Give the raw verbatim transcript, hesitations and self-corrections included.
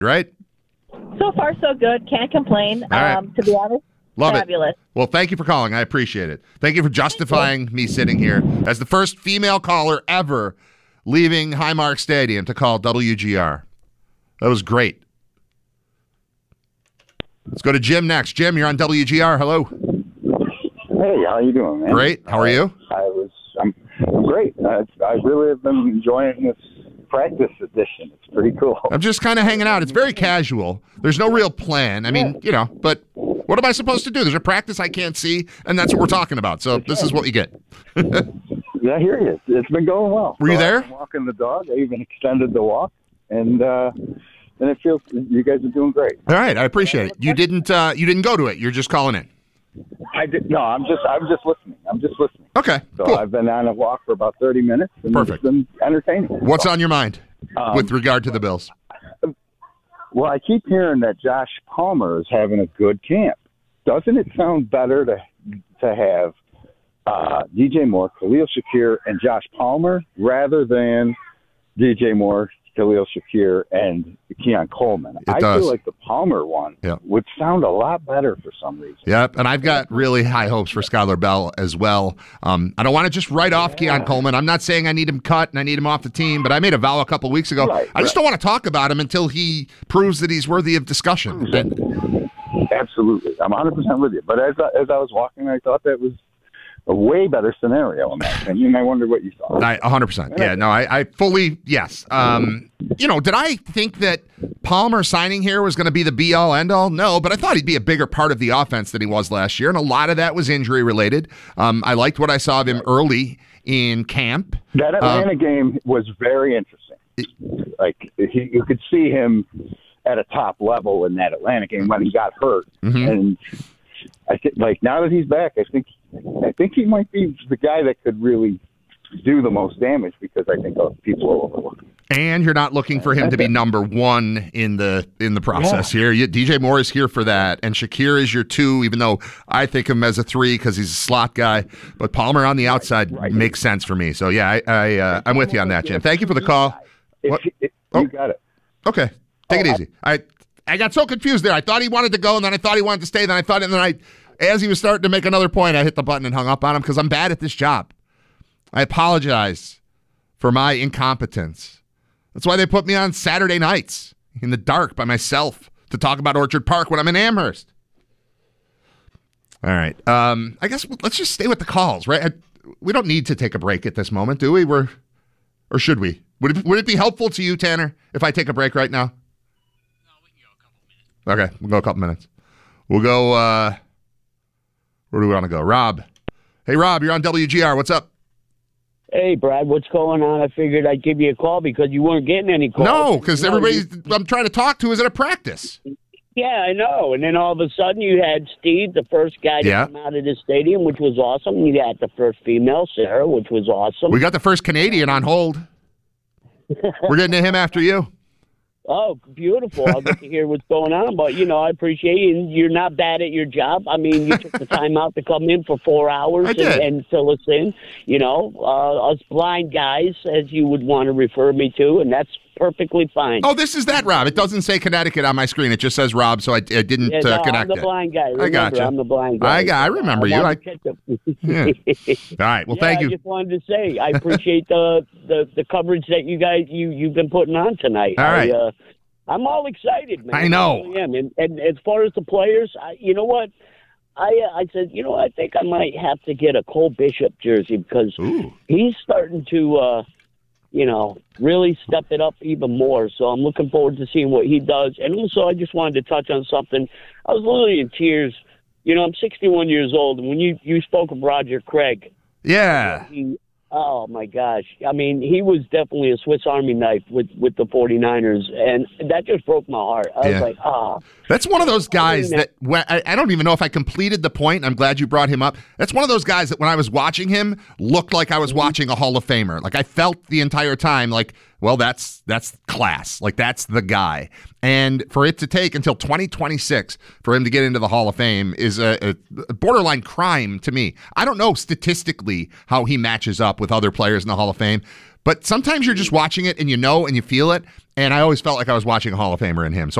right? So far, so good. Can't complain. Right. Um, to be honest, Love fabulous. it. Well, thank you for calling. I appreciate it. Thank you for justifying me sitting here as the first female caller ever leaving Highmark Stadium to call W G R. That was great. Let's go to Jim next. Jim, you're on W G R. Hello. Hey, how you doing, man? Great. How are you? I was. I'm. I'm great. I, I really have been enjoying this practice edition. It's pretty cool. I'm just kind of hanging out. It's very casual. There's no real plan. I mean, you know, but what am I supposed to do? There's a practice I can't see, and that's what we're talking about. So this is what you get. Yeah, I hear you. It's been going well. Were you so there? I'm walking the dog. I even extended the walk, and uh, and it feels you guys are doing great. All right, I appreciate it. You didn't. Uh, you didn't go to it. You're just calling in. I did no. I'm just. I'm just listening. I'm just listening. Okay. So Cool. I've been on a walk for about thirty minutes. And Perfect. It's been entertaining. What's on your mind Um, with regard to the Bills? Well, I keep hearing that Josh Palmer is having a good camp. Doesn't it sound better to to have uh, D J Moore, Khalil Shakir, and Josh Palmer rather than D J Moore, Khalil Shakir, and Keon Coleman? It I does. feel like the Palmer one Yeah. would sound a lot better for some reason. Yep, and I've got really high hopes for Skylar Bell as well. Um, I don't want to just write off Keon Coleman. I'm not saying I need him cut and I need him off the team, but I made a vow a couple weeks ago. Right, I just right. don't want to talk about him until he proves that he's worthy of discussion. And, Absolutely. I'm one hundred percent with you. But as I, as I was walking, I thought that was a way better scenario in my opinion. I wonder what you thought. I, one hundred percent. Yeah, no, I, I fully, yes. Um, you know, did I think that Palmer signing here was going to be the be-all, end-all? No, but I thought he'd be a bigger part of the offense than he was last year, and a lot of that was injury-related. Um, I liked what I saw of him early in camp. That Atlanta Um, game was very interesting. Like, he, you could see him at a top level in that Atlanta game when he got hurt. Mhm. And I think, like, now that he's back, I think I think he might be the guy that could really do the most damage because I think people will overlook him. And you're not looking for him to be number one in the in the process here. You, D J Moore is here for that, and Shakir is your two. Even though I think of him as a three because he's a slot guy, but Palmer on the outside Right, right. makes sense for me. So yeah, I, I uh, I'm with you on that, Jim. Thank you for the call. If, What? if, Oh. You got it. Okay, take it Oh, I- easy. I I got so confused there. I thought he wanted to go, and then I thought he wanted to stay. Then I thought, and then I, as he was starting to make another point, I hit the button and hung up on him because I'm bad at this job. I apologize for my incompetence. That's why they put me on Saturday nights in the dark by myself to talk about Orchard Park when I'm in Amherst. All right. Um, I guess let's just stay with the calls, right? I, we don't need to take a break at this moment, do we? We're, or should we? Would it, would it be helpful to you, Tanner, if I take a break right now? No, we can go a couple minutes. Okay, we'll go a couple minutes. We'll go, uh, where do we want to go? Rob. Hey, Rob, you're on W G R. What's up? Hey, Brad, what's going on? I figured I'd give you a call because you weren't getting any calls. No, because No, everybody you- I'm trying to talk to is at a practice. Yeah, I know. And then all of a sudden you had Steve, the first guy to Yeah. come out of the stadium, which was awesome. You got the first female, Sarah, which was awesome. We got the first Canadian on hold. We're getting to him after you. Oh, beautiful. I'll get to hear what's going on. But, you know, I appreciate you. And you're not bad at your job. I mean, you took the time out to come in for four hours I did. and, and fill us in. You know, uh, us blind guys, as you would want to refer me to, and that's perfectly fine. Oh, this is that Rob. It doesn't say Connecticut on my screen. It just says Rob, so I, I didn't Yeah, uh, no, I'm connect the it. blind guy. Remember, I gotcha. I'm the blind guy. I got. I remember you. I, wanted to catch up. Yeah. All right. Well, Yeah, thank I you. just wanted to say I appreciate the, the, the coverage that you guys you you've been putting on tonight. All right. I, uh, I'm all excited, man. I know. really am. And, and as far as the players, I, you know what? I uh, I said, you know, I think I might have to get a Cole Bishop jersey because Ooh. he's starting to, uh, you know, really step it up even more. So I'm looking forward to seeing what he does. And also, I just wanted to touch on something. I was literally in tears. You know, I'm sixty-one years old, and when you, you spoke of Roger Craig, Yeah. he, oh, my gosh. I mean, he was definitely a Swiss Army knife with, with the 49ers, and that just broke my heart. I Yeah. was like, ah. That's one of those guys I mean, that when, I, I don't even know if I completed the point. I'm glad you brought him up. That's one of those guys that when I was watching him looked like I was watching a Hall of Famer. Like I felt the entire time like well, that's that's class. Like, that's the guy. And for it to take until twenty twenty-six for him to get into the Hall of Fame is a, a borderline crime to me. I don't know statistically how he matches up with other players in the Hall of Fame, but sometimes you're just watching it and you know and you feel it. And I always felt like I was watching a Hall of Famer in him. So